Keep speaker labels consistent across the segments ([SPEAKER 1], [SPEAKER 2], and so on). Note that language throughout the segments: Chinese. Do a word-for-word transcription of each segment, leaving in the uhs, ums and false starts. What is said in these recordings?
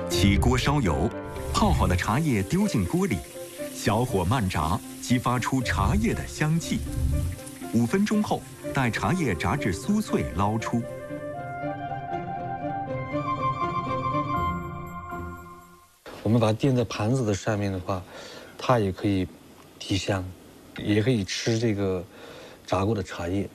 [SPEAKER 1] 起锅烧油，泡好的茶叶丢进锅里，小火慢炸，激发出茶叶的香气。五分钟后，待茶叶炸至酥脆，捞出。
[SPEAKER 2] 我们把它垫在盘子的上面的话，它也可以提香，也可以吃这个炸过的茶叶。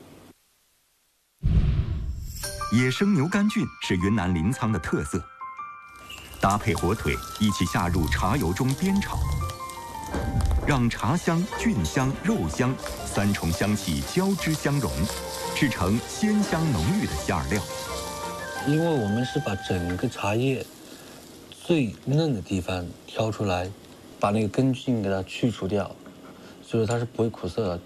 [SPEAKER 1] 野生牛肝菌是云南临沧的特色，搭配火腿一起下入茶油中煸炒，让茶香、菌香、肉香三重香气交织相融，制成鲜香浓郁的馅料。
[SPEAKER 2] 因为我们是把整个茶叶最嫩的地方挑出来，把那个根菌给它去除掉，所以它是不会苦涩的。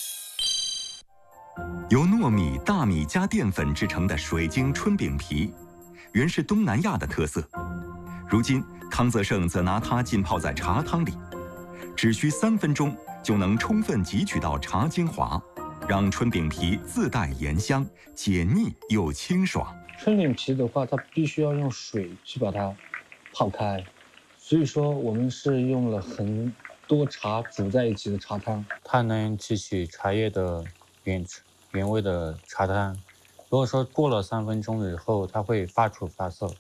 [SPEAKER 1] 由糯米、大米加淀粉制成的水晶春饼皮，原是东南亚的特色。如今康泽盛则拿它浸泡在茶汤里，只需三分钟就能充分汲取到茶精华，让春饼皮自带盐香，解腻又清爽。
[SPEAKER 2] 春饼皮的话，它必须要用水去把它泡开，所以说我们是用了很多茶煮在一起的茶汤，
[SPEAKER 3] 它能提取茶叶的原原味的茶汤。如果说过了三分钟以后，它会发出发涩。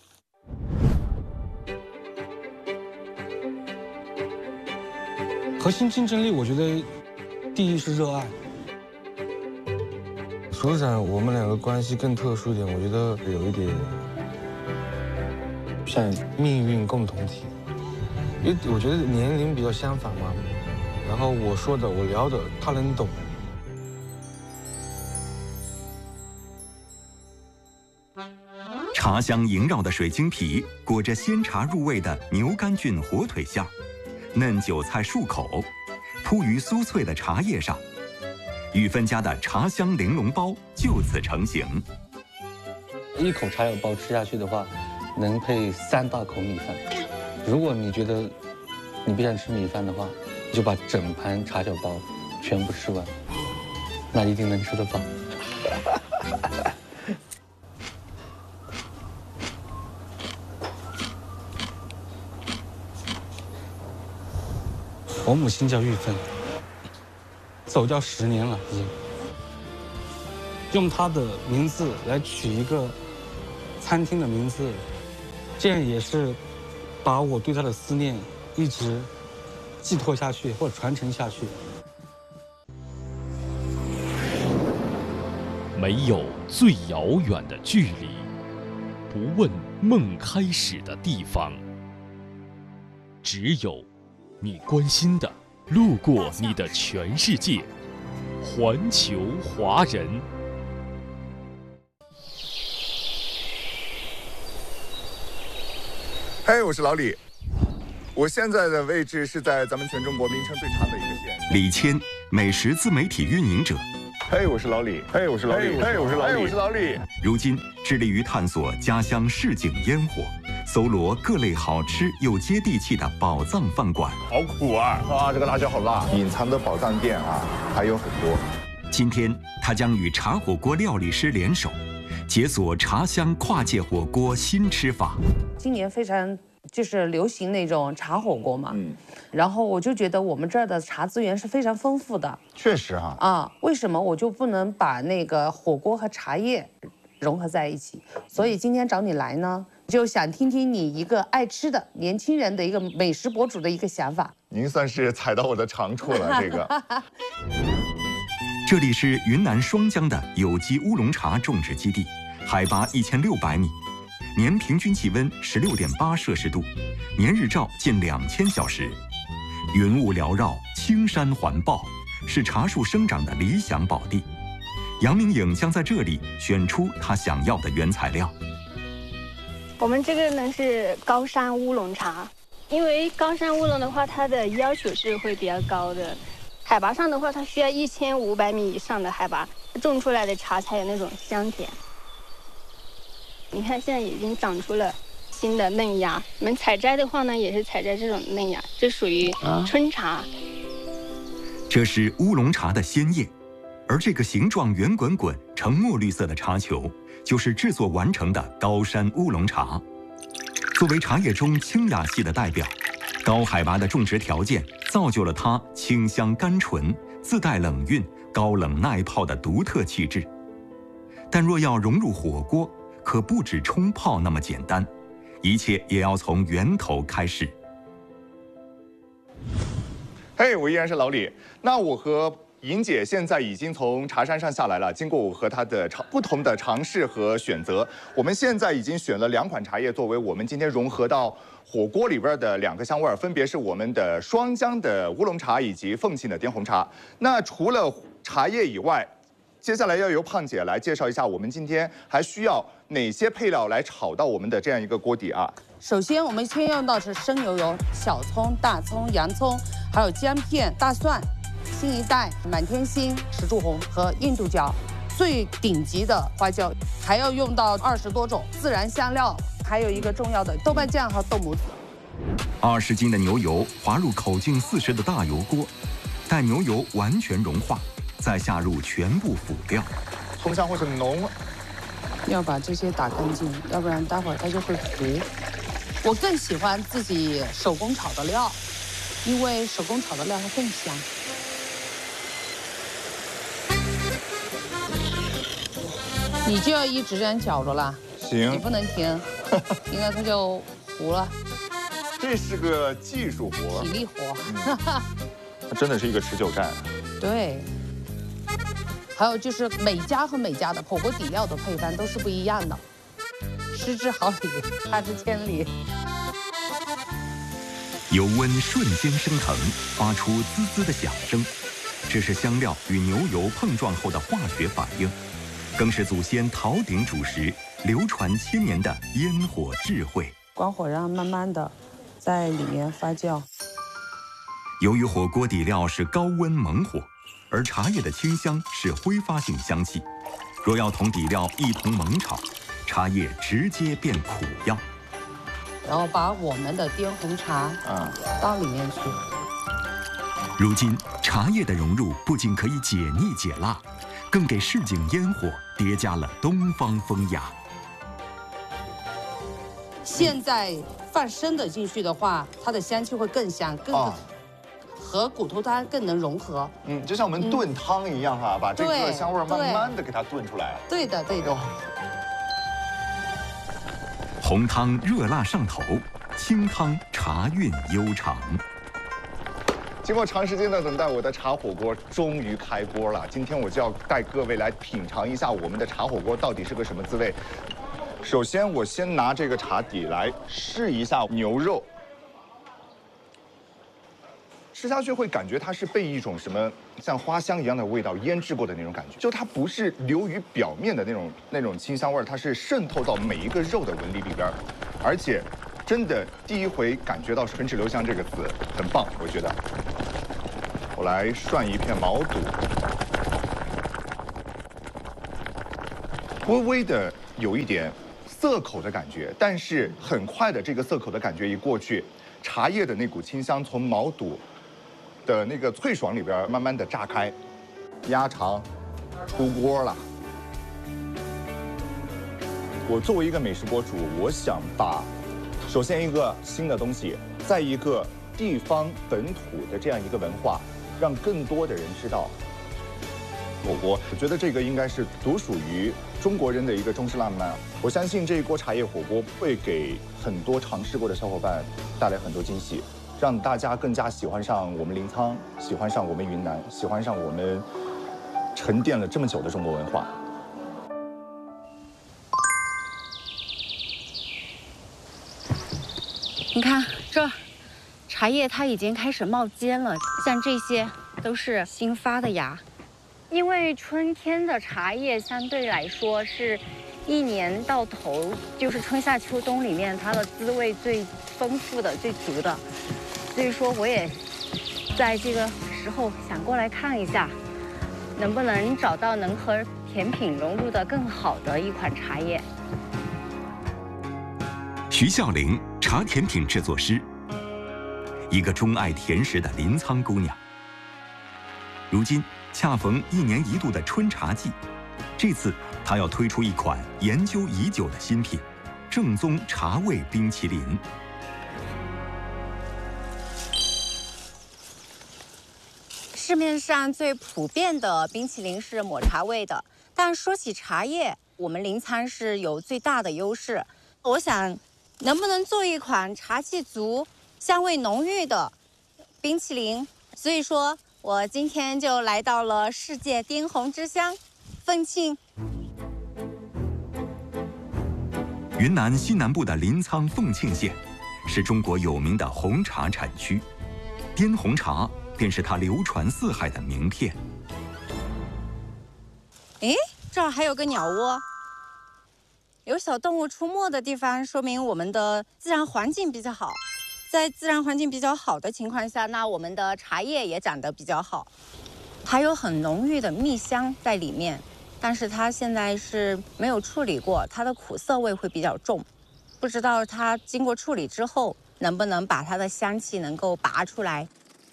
[SPEAKER 2] 核心竞争力，我觉得第一是热爱。所长，我们两个关系更特殊一点，我觉得有一点像命运共同体，因为我觉得年龄比较相仿嘛，然后我说的我聊的他能懂。
[SPEAKER 1] 茶香萦绕的水晶皮裹着鲜茶入味的牛肝菌火腿馅儿，嫩韭菜漱口，铺于酥脆的茶叶上。玉芬家的茶香玲珑包就此成型。
[SPEAKER 2] 一口茶友包吃下去的话，能配三大口米饭。如果你觉得你不想吃米饭的话，你就把整盘茶酒包全部吃完，那一定能吃得饱。我母亲叫玉芬，走掉十年了已经。用她的名字来取一个餐厅的名字，这样也是把我对她的思念一直寄托下去或者传承下去。
[SPEAKER 4] 没有最遥远的距离，不问梦开始的地方，只有你关心的，路过你的全世界。环球华人。
[SPEAKER 5] 嘿，我是老李，我现在的位置是在咱们全中国名称最长的一个县。
[SPEAKER 1] 李谦，美食自媒体运营者。
[SPEAKER 5] 嘿，我是老李。嘿，我是老李。嘿，我是老李。我是老李。
[SPEAKER 1] 如今致力于探索家乡市井烟火，搜罗各类好吃又接地气的宝藏饭馆。
[SPEAKER 5] 好苦啊！啊，这个辣椒好辣！隐藏的宝藏店啊，还有很多。
[SPEAKER 1] 今天他将与茶火锅料理师联手，解锁茶香跨界火锅新吃法。
[SPEAKER 6] 今年非常就是流行那种茶火锅嘛，
[SPEAKER 5] 嗯，
[SPEAKER 6] 然后我就觉得我们这儿的茶资源是非常丰富的。
[SPEAKER 5] 确实哈。
[SPEAKER 6] 啊，为什么我就不能把那个火锅和茶叶融合在一起？所以今天找你来呢，就想听听你一个爱吃的年轻人的一个美食博主的一个想法。
[SPEAKER 5] 您算是踩到我的长处了，这个。
[SPEAKER 1] 这里是云南双江的有机乌龙茶种植基地，海拔一千六百米，年平均气温十六点八摄氏度，年日照近两千小时，云雾缭绕，青山环抱，是茶树生长的理想宝地。杨明颖将在这里选出他想要的原材料。
[SPEAKER 7] 我们这个呢是高山乌龙茶，因为高山乌龙的话，它的要求是会比较高的。海拔上的话，它需要一千五百米以上的海拔，种出来的茶才有那种香甜。你看，现在已经长出了新的嫩芽。我们采摘的话呢，也是采摘这种嫩芽，这属于春茶。啊、
[SPEAKER 1] 这是乌龙茶的鲜叶，而这个形状圆滚滚、呈墨绿色的茶球，就是制作完成的高山乌龙茶。 作为茶叶中清雅系的代表，高海拔的种植条件造就了它清香甘醇、自带冷韵、高冷耐泡的独特气质。但若要融入火锅，可不止冲泡那么简单，一切也要从源头开始。
[SPEAKER 5] 嘿，我依然是老李。那我和莹姐现在已经从茶山上下来了，经过我和她的尝不同的尝试和选择，我们现在已经选了两款茶叶作为我们今天融合到火锅里边的两个香味儿，分别是我们的双江的乌龙茶以及凤庆的滇红茶。那除了茶叶以外，接下来要由胖姐来介绍一下我们今天还需要哪些配料来炒到我们的这样一个锅底啊。
[SPEAKER 6] 首先，我们先用到是生牛油、小葱、大葱、洋葱，还有姜片、大蒜、新一代、满天星、石柱红和印度椒，最顶级的花椒，还要用到二十多种自然香料，还有一个重要的豆瓣酱和豆母子。
[SPEAKER 1] 二十斤的牛油滑入口径四十的大油锅，待牛油完全融化，再下入全部辅料。
[SPEAKER 5] 葱香会很浓，
[SPEAKER 6] 要把这些打干净，要不然待会儿它就会糊。我更喜欢自己手工炒的料，因为手工炒的料它更香。你就要一直这样搅着了，
[SPEAKER 5] 行，
[SPEAKER 6] 你不能停，停了它就糊了。
[SPEAKER 5] 这是个技术活，
[SPEAKER 6] 体力活，
[SPEAKER 5] 它真的是一个持久战。
[SPEAKER 6] 对。还有就是每家和每家的火锅底料的配方都是不一样的，失之毫厘，差之千里。
[SPEAKER 1] 油温瞬间升腾，发出滋滋的响声，这是香料与牛油碰撞后的化学反应，更是祖先陶鼎主食流传千年的烟火智慧。
[SPEAKER 6] 关火让慢慢的在里面发酵。
[SPEAKER 1] 由于火锅底料是高温猛火，而茶叶的清香是挥发性香气，若要同底料一同猛炒，茶叶直接变苦药。
[SPEAKER 6] 然后把我们的滇红茶啊到里面去。
[SPEAKER 1] 如今茶叶的融入不仅可以解腻解辣，更给市井烟火叠加了东方风雅。
[SPEAKER 6] 现在放生的进去的话，它的香气会更香，更、哦、和骨头汤更能融合。
[SPEAKER 5] 嗯，就像我们炖汤一样哈、啊，嗯、把这个香味慢慢的给它炖出来。
[SPEAKER 6] 对的，对的。
[SPEAKER 1] 红汤热辣上头，清汤茶韵悠长。
[SPEAKER 5] 经过长时间的等待，我的茶火锅终于开锅了。今天我就要带各位来品尝一下我们的茶火锅到底是个什么滋味。首先，我先拿这个茶底来试一下牛肉，吃下去会感觉它是被一种什么像花香一样的味道腌制过的那种感觉，就它不是流于表面的那种那种清香味儿，它是渗透到每一个肉的纹理里边，而且真的第一回感觉到唇齿留香这个词很棒，我觉得。我来涮一片毛肚，微微的有一点涩口的感觉，但是很快的这个涩口的感觉一过去，茶叶的那股清香从毛肚的那个脆爽里边慢慢的炸开，鸭肠出锅了。我作为一个美食博主，我想把首先一个新的东西，再一个地方本土的这样一个文化，让更多的人知道火锅。我觉得这个应该是独属于中国人的一个中式浪漫。我相信这一锅茶叶火锅会给很多尝试过的小伙伴带来很多惊喜，让大家更加喜欢上我们临沧，喜欢上我们云南，喜欢上我们沉淀了这么久的中国文化。
[SPEAKER 8] 你看这茶叶它已经开始冒尖了，像这些都是新发的芽。因为春天的茶叶相对来说是一年到头，就是春夏秋冬里面它的滋味最丰富的、最足的，所以说我也在这个时候想过来看一下，能不能找到能和甜品融入的更好的一款茶叶。
[SPEAKER 1] 徐孝玲，茶甜品制作师，一个钟爱甜食的临沧姑娘。如今恰逢一年一度的春茶季，这次她要推出一款研究已久的新品， 正宗茶味冰淇淋。
[SPEAKER 8] 市面上最普遍的冰淇淋是抹茶味的，但说起茶叶，我们临沧是有最大的优势。我想，能不能做一款茶气足、香味浓郁的冰淇淋？所以说我今天就来到了世界滇红之乡凤庆。
[SPEAKER 1] 云南西南部的临沧凤庆县，是中国有名的红茶产区，滇红茶便是它流传四海的名片。
[SPEAKER 8] 诶，这儿还有个鸟窝，有小动物出没的地方，说明我们的自然环境比较好。在自然环境比较好的情况下，那我们的茶叶也长得比较好，还有很浓郁的蜜香在里面。但是它现在是没有处理过，它的苦涩味会比较重，不知道它经过处理之后能不能把它的香气能够拔出来。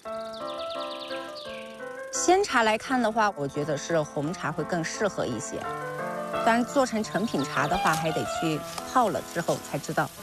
[SPEAKER 8] 鲜茶来看的话，我觉得是红茶会更适合一些，但做成成品茶的话，还得去泡了之后才知道。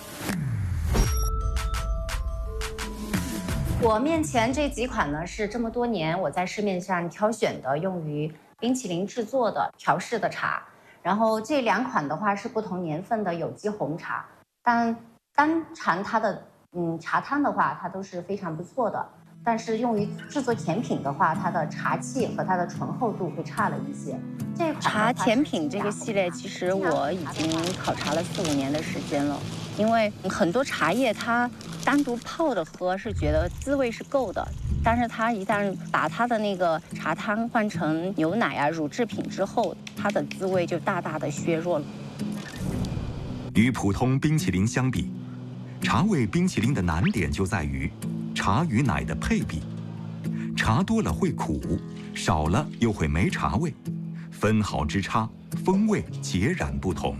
[SPEAKER 8] 我面前这几款呢，是这么多年我在市面上挑选的用于冰淇淋制作的调式的茶，然后这两款的话是不同年份的有机红茶，但单尝它的嗯茶汤的话，它都是非常不错的。但是用于制作甜品的话，它的茶气和它的醇厚度会差了一些。这款茶甜品这个系列，其实我已经考察了四五年的时间了，因为很多茶叶它单独泡着喝是觉得滋味是够的，但是它一旦把它的那个茶汤换成牛奶啊乳制品之后，它的滋味就大大的削弱了。
[SPEAKER 1] 与普通冰淇淋相比，茶味冰淇淋的难点就在于茶与奶的配比，茶多了会苦，少了又会没茶味，分毫之差，风味截然不同。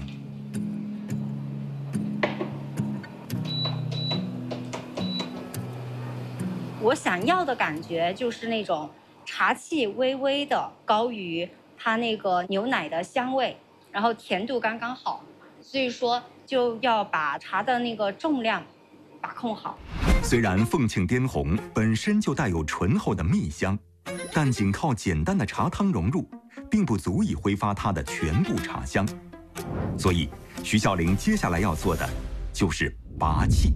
[SPEAKER 8] 我想要的感觉就是那种茶气微微的高于它那个牛奶的香味，然后甜度刚刚好，所以说就要把茶的那个重量把控好。
[SPEAKER 1] 虽然凤庆滇红本身就带有醇厚的蜜香，但仅靠简单的茶汤融入，并不足以挥发它的全部茶香。所以，徐孝玲接下来要做的就是拔气。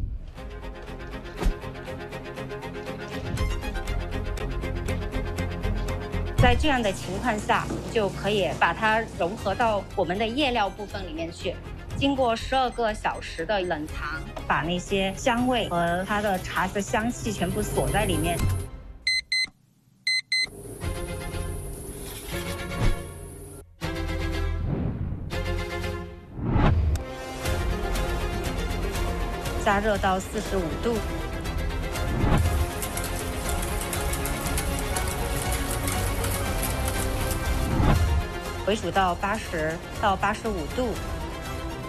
[SPEAKER 8] 在这样的情况下，就可以把它融合到我们的叶料部分里面去。经过十二个小时的冷藏，把那些香味和它的茶的香气全部锁在里面。加热到四十五度。回煮到八十到八十五度。